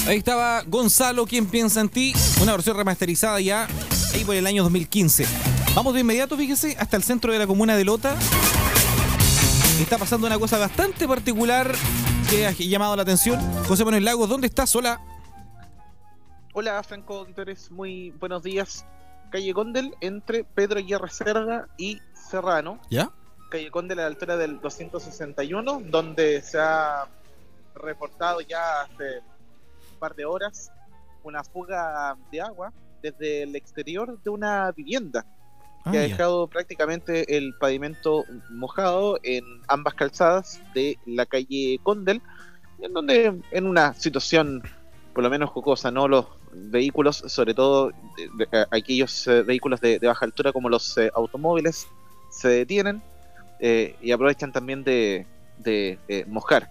Ahí estaba Gonzalo, ¿quién piensa en ti? Una versión remasterizada ya, ahí por el año 2015. Vamos de inmediato, fíjese, hasta el centro de la comuna de Lota. Está pasando una cosa bastante particular que ha llamado la atención. José Manuel Lagos, ¿dónde estás? Hola. Hola, Franco Auditores, muy buenos días. Calle Condel, entre Pedro Aguirre Cerda y Serrano. ¿Ya? Calle Condel a la altura del 261, donde se ha reportado ya hace un par de horas una fuga de agua desde el exterior de una vivienda que ha dejado prácticamente el pavimento mojado en ambas calzadas de la calle Condel, en donde en una situación por lo menos jocosa, ¿no? Los vehículos, sobre todo aquellos vehículos de baja altura como los automóviles, se detienen y aprovechan también de mojar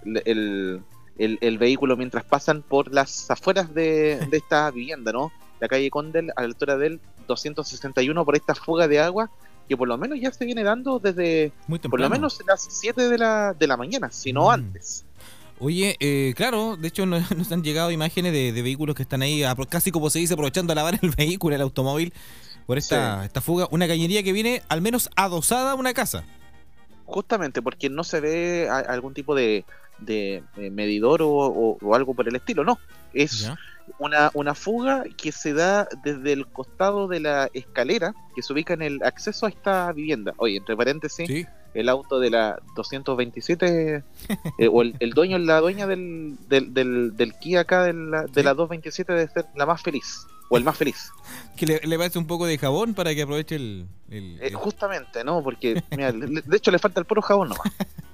el vehículo mientras pasan por las afueras de esta vivienda, ¿no? La calle Condel a la altura del 261 por esta fuga de agua que por lo menos ya se viene dando desde por lo menos las 7 de la mañana, si no antes. Oye, claro, de hecho nos han llegado imágenes de vehículos que están ahí, casi como se dice, aprovechando a lavar el vehículo, el automóvil, por esta fuga. Una cañería que viene al menos adosada a una casa. Justamente, porque no se ve algún tipo de medidor o algo por el estilo, no. Es una fuga que se da desde el costado de la escalera que se ubica en el acceso a esta vivienda. Oye, entre paréntesis, el auto de la 227 o el dueño, la dueña del Kia acá de la 227 debe ser la más feliz o el más feliz. Que le parece un poco de jabón para que aproveche el... Justamente, ¿no? Porque mira, de hecho le falta el puro jabón nomás.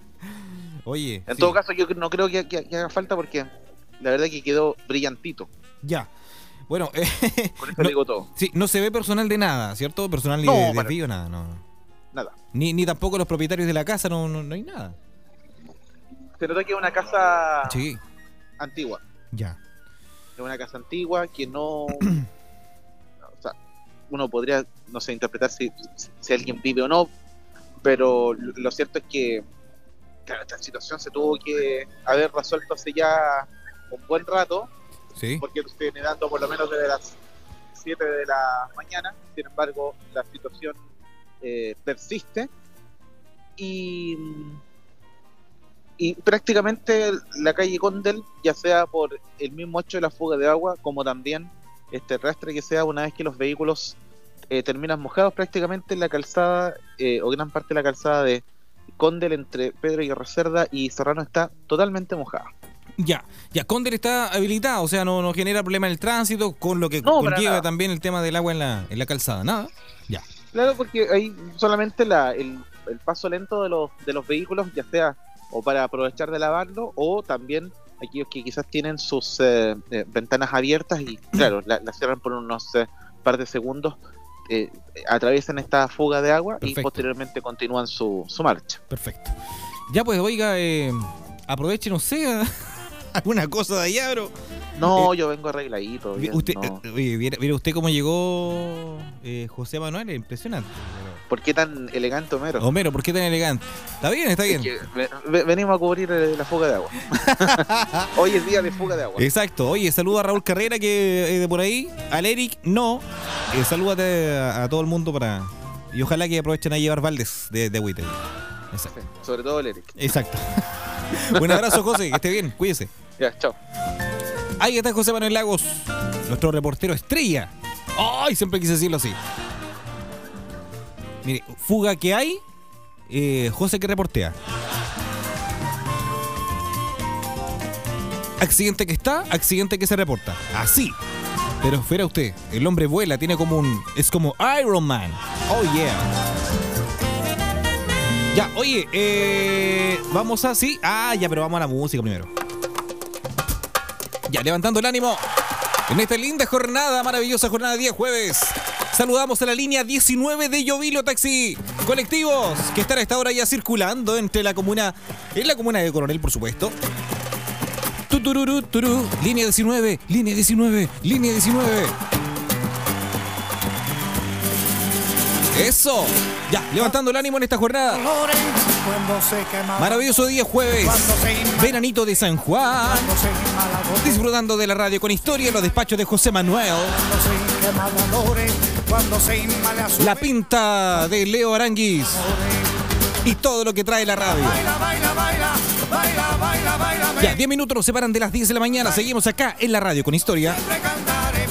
Oye, en todo caso yo no creo que haga falta porque la verdad que quedó brillantito. Ya. Bueno, con esto digo todo. Sí, no se ve personal de nada, ¿cierto? Personal ni de desvío, nada, no. Nada. Ni tampoco los propietarios de la casa, no hay nada. Se nota que es una casa antigua. Ya. Es una casa antigua que no... o sea, uno podría, no sé, interpretar si alguien vive o no, pero lo cierto es que, claro, esta situación se tuvo que haber resuelto hace ya un buen rato. Sí. Porque esto viene dando por lo menos desde las 7 de la mañana. Sin embargo, la situación persiste y prácticamente la calle Condel, ya sea por el mismo hecho de la fuga de agua, como también este arrastre que sea una vez que los vehículos terminan mojados, prácticamente la calzada o gran parte de la calzada de Condel entre Pedro Aguirre Cerda y Serrano está totalmente mojada. Ya, Condel está habilitado, o sea, no genera problema en el tránsito, con lo que conlleva también el tema del agua en la calzada, nada. Ya. Claro, porque hay solamente el paso lento de los vehículos, ya sea o para aprovechar de lavarlo, o también aquellos que quizás tienen sus ventanas abiertas y, claro, la cierran por unos par de segundos, atraviesan esta fuga de agua. Perfecto. Y posteriormente continúan su marcha. Perfecto. Ya pues, oiga, aproveche, no sé, alguna cosa de allá, bro. No, yo vengo arregladito. Bien, usted, no. Mire usted cómo llegó José Manuel, impresionante. ¿Por qué tan elegante, Homero? Homero, ¿por qué tan elegante? Está bien, está bien. Es que venimos a cubrir la fuga de agua. Hoy es día de fuga de agua. Exacto. Oye, saluda a Raúl Carrera, que de por ahí. Al Eric, no. Salúdate a todo el mundo y ojalá que aprovechen a llevar baldes de agüita. Exacto. Sí, sobre todo el Eric. Exacto. Un abrazo, José, que esté bien, cuídese. Ya, chao. Ahí está José Manuel Lagos, nuestro reportero estrella. ¡Ay! Siempre quise decirlo así. Mire, fuga que hay, José que reportea. Accidente que está, accidente que se reporta. Así. Pero espera usted, el hombre vuela, tiene como es como Iron Man. Oh yeah. Ya, oye, vamos así. Ya, pero vamos a la música primero. Ya, levantando el ánimo en esta linda jornada, maravillosa jornada de día jueves. Saludamos a la línea 19 de Llovilo Taxi Colectivos, que están a esta hora ya circulando en la comuna de Coronel, por supuesto. Línea 19, línea 19, línea 19. Eso. Ya, levantando el ánimo en esta jornada. Maravilloso día jueves, veranito de San Juan, disfrutando de la radio con historia en los despachos de José Manuel, la pinta de Leo Aranguis y todo lo que trae la radio. Ya, 10 minutos nos separan de las 10 de la mañana. Seguimos acá en la radio con historia.